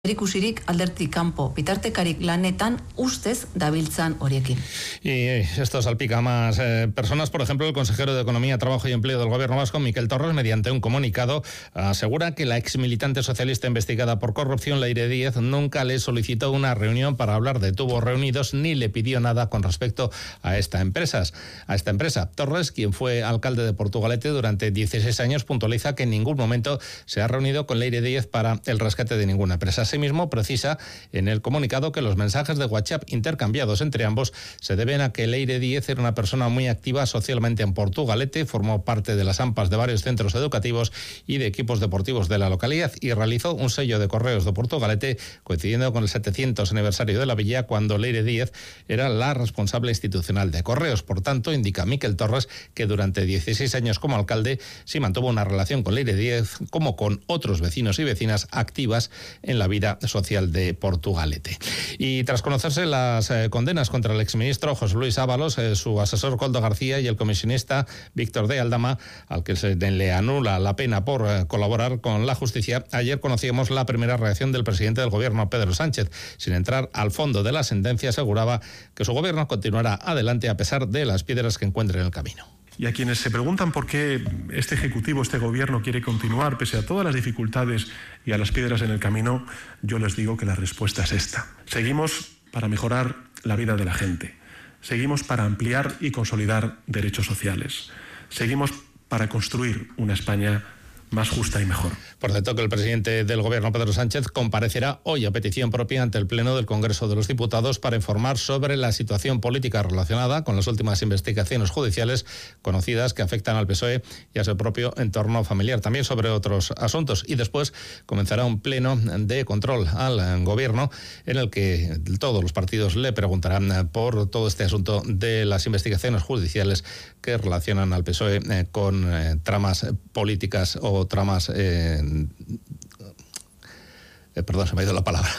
Erikusirik alderdi kanpo bitartekarik lanetan ustez dabiltzan horiekin. Y esto salpica a más personas. Por ejemplo, el consejero de Economía, Trabajo y Empleo del Gobierno vasco, Miquel Torres, mediante un comunicado, asegura que la exmilitante socialista investigada por corrupción, Leire Díez, nunca le solicitó una reunión para hablar de tubos reunidos ni le pidió nada con respecto a esta empresa. Torres, quien fue alcalde de Portugalete durante 16 años, puntualiza que en ningún momento se ha reunido con Leire Díez para el rescate de ninguna empresa. Asimismo, precisa en el comunicado que los mensajes de WhatsApp intercambiados entre ambos se deben a que Leire Díez era una persona muy activa socialmente en Portugalete, formó parte de las AMPAs de varios centros educativos y de equipos deportivos de la localidad y realizó un sello de correos de Portugalete coincidiendo con el 700 aniversario de la villa cuando Leire Díez era la responsable institucional de correos. Por tanto, indica Miquel Torres que durante 16 años como alcalde sí mantuvo una relación con Leire Díez como con otros vecinos y vecinas activas en la vida social de Portugalete. Y tras conocerse las condenas contra el exministro José Luis Ábalos, su asesor Koldo García y el comisionista Víctor de Aldama, al que se le anula la pena por colaborar con la justicia, ayer conocíamos la primera reacción del presidente del gobierno, Pedro Sánchez. Sin entrar al fondo de la sentencia, aseguraba que su gobierno continuará adelante a pesar de las piedras que encuentre en el camino. Y a quienes se preguntan por qué este Ejecutivo, este Gobierno quiere continuar pese a todas las dificultades y a las piedras en el camino, yo les digo que la respuesta es esta. Seguimos para mejorar la vida de la gente. Seguimos para ampliar y consolidar derechos sociales. Seguimos para construir una España más justa y mejor. Por cierto, que el presidente del Gobierno, Pedro Sánchez, comparecerá hoy a petición propia ante el Pleno del Congreso de los Diputados para informar sobre la situación política relacionada con las últimas investigaciones judiciales conocidas que afectan al PSOE y a su propio entorno familiar, también sobre otros asuntos. Y después comenzará un pleno de control al Gobierno en el que todos los partidos le preguntarán por todo este asunto de las investigaciones judiciales que relacionan al PSOE con tramas políticas o tramas... perdón, se me ha ido la palabra...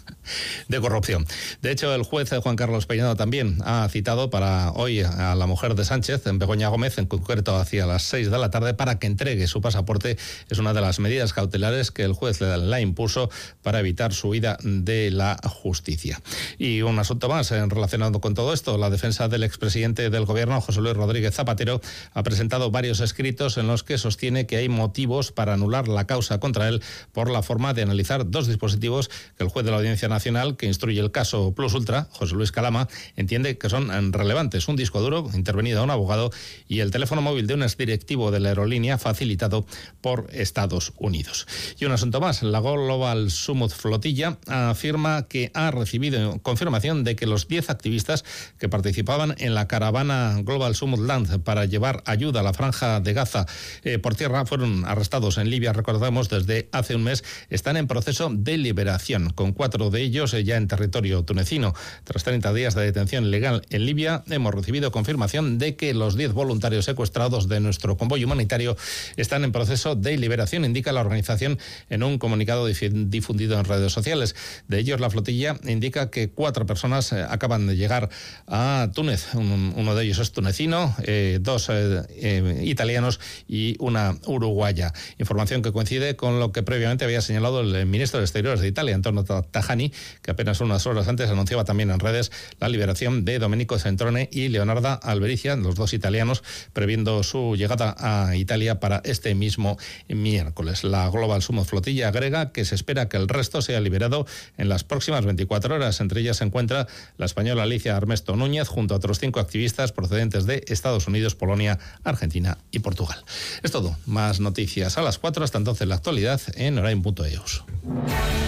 de corrupción. De hecho, el juez Juan Carlos Peñado también ha citado para hoy a la mujer de Sánchez, Begoña Gómez, en concreto hacia las 6 de la tarde, para que entregue su pasaporte. Es una de las medidas cautelares que el juez la impuso para evitar su huida de la justicia. Y un asunto más relacionado con todo esto. La defensa del expresidente del Gobierno, José Luis Rodríguez Zapatero, ha presentado varios escritos en los que sostiene que hay motivos para anular la causa contra él por la forma de analizar dos dispositivos que el juez de la Audiencia Nacional, que instruye el caso Plus Ultra, José Luis Calama, entiende que son relevantes: un disco duro intervenido a un abogado y el teléfono móvil de un exdirectivo de la aerolínea facilitado por Estados Unidos. Y un asunto más: la Global Summit Flotilla afirma que ha recibido confirmación de que los 10 activistas que participaban en la caravana Global Summit Land para llevar ayuda a la Franja de Gaza por tierra fueron arrestados en Libia, recordemos, desde hace un mes. Están en proceso de liberación, con 4 de ellos ya en territorio tunecino. Tras 30 días de detención ilegal en Libia, hemos recibido confirmación de que los 10 voluntarios secuestrados de nuestro convoy humanitario están en proceso de liberación, indica la organización en un comunicado difundido en redes sociales. De ellos, la flotilla indica que 4 personas acaban de llegar a Túnez. Uno de ellos es tunecino, 2 italianos y una uruguaya. Información que coincide con lo que previamente había señalado el ministro de Exteriores de Italia, Antonio Tajani, que apenas unas horas antes anunciaba también en redes la liberación de Domenico Centrone y Leonarda Albericia, los 2 italianos, previendo su llegada a Italia para este mismo miércoles. La Global Summit Flotilla agrega que se espera que el resto sea liberado en las próximas 24 horas. Entre ellas se encuentra la española Alicia Armesto Núñez, junto a otros 5 activistas procedentes de Estados Unidos, Polonia, Argentina y Portugal. Es todo. Más noticias a las 4. Hasta entonces, la actualidad en orain.eus.